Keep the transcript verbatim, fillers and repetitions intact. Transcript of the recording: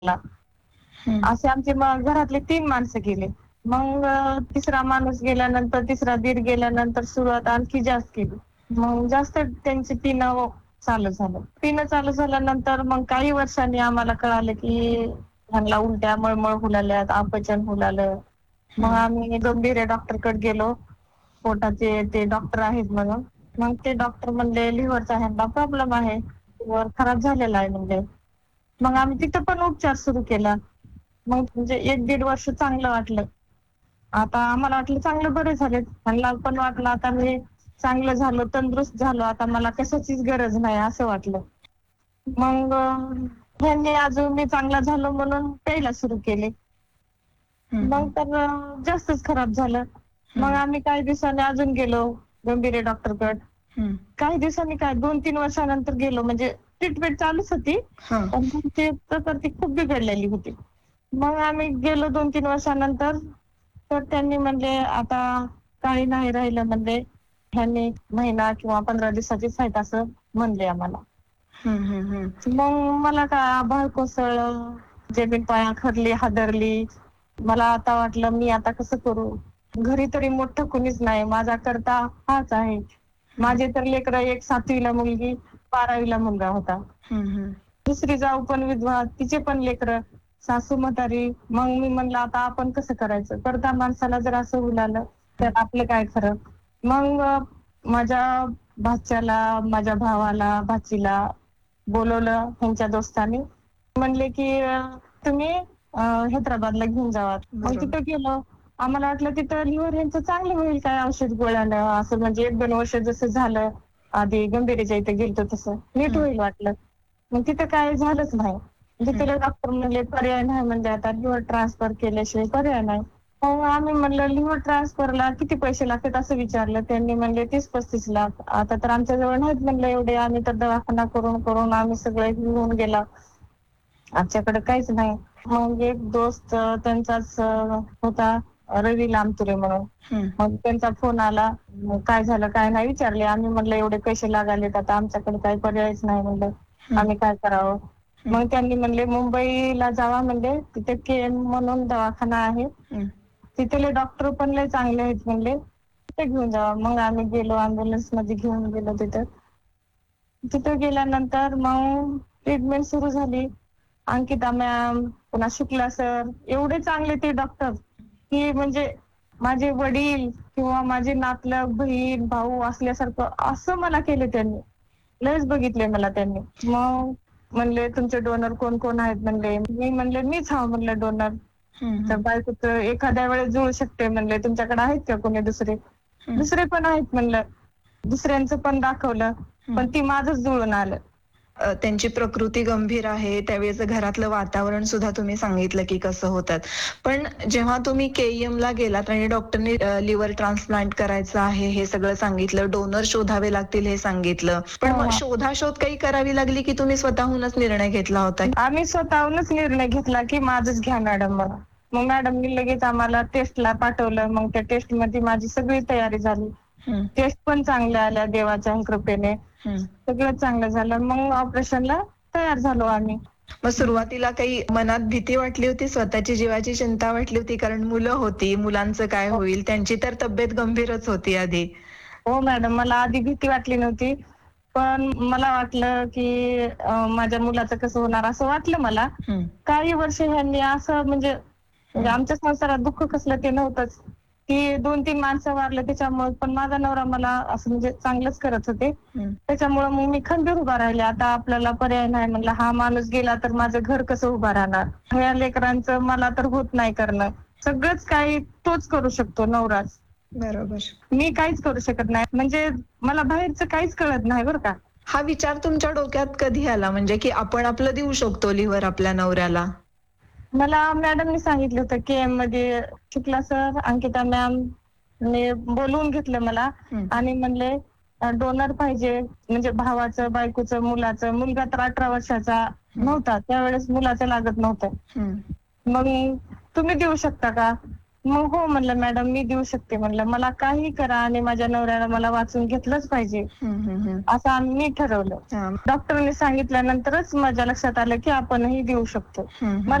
हं. असे आमचे मग घरातले तीन माणसं गेले. मग अ, तिसरा माणूस गेल्यानंतर, तिसरा दीर गेल्यानंतर सुरुवात आणखी जास्त केली. मग जास्त त्यांची पिणं चालू झालं. पिणं चालू झाल्यानंतर मग काही वर्षांनी आम्हाला कळालं, की ह्यांना उलट्या, मळमळ होऊ लागल्यात, अपचन होऊ लागलं. मग हं. आम्ही गंभीर डॉक्टरकडे गेलो. पोटाचे ते डॉक्टर आहेत म्हणून. मग ते डॉक्टर म्हणले, लिव्हरचा ह्यांना प्रॉब्लेम आहे. लिव्हर खराब झालेला आहे म्हणले. मग आम्ही तिथं पण उपचार सुरू केला. मग म्हणजे एक दीड वर्ष चांगलं वाटलं. आता आम्हाला वाटलं चांगलं बरे झालेत. ह्यांना पण वाटलं आता मी चांगलं झालो, तंदुरुस्त झालो, आता मला कशाचीच गरज नाही असं वाटलं. मग अ, ह्यांनी अजून मी चांगला झालो म्हणून प्यायला सुरू केले. हं, मग हं. तर अ, जास्तच खराब झालं. मग हं. आम्ही काही दिवसांनी अजून गेलो गंभीर डॉक्टरकडे. हं. काही दिवसांनी काय दोन तीन वर्षानंतर गेलो म्हणजे ट्रीटमेंट चालूच होती. हां. पण मग ते प्रकृती खूप बिघडलेली होती. मग आम्ही गेलो दोन तीन वर्षानंतर, तर त्यांनी म्हणले, "आता काही नाही राहिलं" म्हणले. ह्यांनी महिना किंवा पंधरा दिवसाचीच आहेत असं म्हणले आम्हाला. हं, हं, हं. मग मला काय आभाळ कोसळलं, जमीन पायाखाली हादरली. मला आता वाटलं मी आता कसं करू? घरी तरी मोठं कुणीच नाही. माझा कर्ता हाच आहे. हं. माझे तर लेकरं एक सातवीला मुलगी, बारावीला मुलगा होता. हं, हं. दुसरी जाऊ पण विधवा, तिचे पण लेकरं, सासू म्हातारी. मग मी म्हणलं आता आपण कसं करायचं? कर्ता माणसाला जर असं होऊ लागलं, तर आपलं काय खरं? मग अ, माझ्या भाच्याला, माझ्या भावाला, भाचीला बोलवलं ह्यांच्या दोस्तानी. म्हणले की अ, तुम्ही अ, हैदराबादला घेऊन जावा. मग बरोबर. तिथं गेलो. आम्हाला वाटलं तिथं लिव्हर ह्यांचं चांगलं होईल काय औषध गोळ्यानं. असं म्हणजे एक दोन वर्ष जसं झालं, आधी गंभीरीच्या इथे गेलतो तसं नीट हं. होईल वाटलं. मग तिथं काय झालंच नाही. हं. तिथले डॉक्टर म्हणले पर्याय नाही म्हणजे आता लिव्हर ट्रान्सफर केल्याशिवाय पर्याय नाही. मग आम्ही म्हणलं लिव्हर ट्रान्सफरला किती पैसे लागतात असं विचारलं. त्यांनी म्हणले तीस पस्तीस लाख. आता तर आमच्याजवळ नाहीत म्हणलं एवढे. आम्ही तर दवाखाना करून करून आम्ही सगळे होऊन गेला. आमच्याकडे काहीच नाही. मग एक दोस्त अ, त्यांचाच अ, होता रवी लामतुरे म्हणून. हं. मग त्यांचा फोन आला. मग काय झालं काय नाही विचारले. आम्ही म्हणलं एवढे पैसे लागायलेत आता आमच्याकडे काही पर्यायच नाही म्हणलं. हं. आम्ही काय करावं? हं. मग त्यांनी म्हणले मुंबईला जावा म्हणले. तिथे केएम म्हणून दवाखाना आहे. हं. तिथले डॉक्टर पण लय चांगले आहेत म्हणले. तिथे घेऊन जावा. मग आम्ही गेलो ॲम्ब्युलन्समध्ये घेऊन गेलो तिथं. तिथं गेल्यानंतर मग ट्रीटमेंट सुरू झाली. अंकिता मॅम, पुन्हा शुक्ला सर एवढे चांगले ते डॉक्टर, की म्हणजे माझे वडील किंवा माझे नातलग, बहीण, भाऊ असल्यासारखं असं मला केलं त्यांनी. लयच बघितलंय मला त्यांनी. मग म्हणले तुमचे डोनर कोण कोण आहेत म्हणले. मी म्हणले मीच हाव म्हणलं डोनर. हं, तर हं. बायकोचं एखाद्या वेळेस जुळू शकते म्हणले. तुमच्याकडे आहेत का कोणी दुसरे? हं. दुसरे पण आहेत म्हणलं. दुसऱ्यांचं पण दाखवलं, हं. पण ती माझंच जुळून आलं. अ, त्यांची प्रकृती गंभीर आहे. त्यावेळेचं घरातलं वातावरण सुद्धा तुम्ही सांगितलं की कसं होतं. पण जेव्हा तुम्ही केईएमला गेलात आणि डॉक्टरनी अ, लिव्हर ट्रान्सप्लांट करायचं आहे हे सगळं सांगितलं, डोनर शोधावे लागतील हे सांगितलं. पण हां, मग हां. शोधाशोध काही करावी लागली की तुम्ही स्वतःहूनच निर्णय घेतला होता? आम्ही स्वतःहूनच निर्णय घेतला, की माझंच घ्या मॅडम म्हणून. मग मॅडमनी लगेच आम्हाला टेस्टला पाठवलं. मग त्या टेस्टमध्ये माझी सगळी तयारी झाली. हं. टेस्ट पण चांगल्या आल्या देवाच्या कृपेने. हं. सगळं चांगलं झालं. मग ऑपरेशनला तयार झालो आम्ही. मग सुरुवातीला काही मनात भीती वाटली होती, स्वतःची जीवाची चिंता वाटली होती कारण मुलं होती, मुलांचं काय हो होईल? त्यांची तर तब्येत गंभीरच होती आधी. हो मॅडम, मला आधी भीती वाटली नव्हती. पण मला वाटलं, की अ, माझ्या मुलाचं कसं होणार असं वाटलं मला. हं. काही वर्ष ह्यांनी असं म्हणजे म्हणजे हं. आमच्या संसारात दुःख कसलं ते नव्हतंच. की दोन तीन माणसं वारले त्याच्यामुळे पण माझा नवरा मला असं म्हणजे चांगलंच करत होते. हं. त्याच्यामुळं मग मी खंबीर उभा राहिले. आता आपल्याला पर्याय नाही म्हणलं. हा माणूस गेला तर माझं घर कसं उभं राहणार? ह्या लेकरांचं मला तर होत नाही करणं. सगळंच काही तोच करू शकतो नवराच. बरोबर. मी काहीच करू शकत नाही. म्हणजे मला बाहेरचं काहीच कळत नाही बरं का. हा विचार तुमच्या डोक्यात कधी आला म्हणजे की आपण आपलं देऊ शकतो लिव्हर आपल्या नवऱ्याला? मला मॅडमनी सांगितलं होतं केएममध्ये शुक्ला सर, अंकिता मॅम ने बोलवून घेतलं मला हं. आणि म्हणले डोनर पाहिजे म्हणजे भावाचं, बायकोचं, मुलाचं. मुलगा तर अठरा वर्षाचा हं. नव्हता. त्यावेळेस मुलाचं लागत नव्हतं. हं. मग तुम्ही देऊ शकता का? मग हो म्हणलं मॅडम मी देऊ शकते म्हणलं, मला काही करा आणि माझ्या नवऱ्याला मला वाचून घेतलंच पाहिजे हम्म, हम्म, हम्म. असं आम्ही ठरवलं. हा. डॉक्टरांनी सांगितल्यानंतरच माझ्या लक्षात आलं की आपणही देऊ शकतो. हम्म, हम्म. मला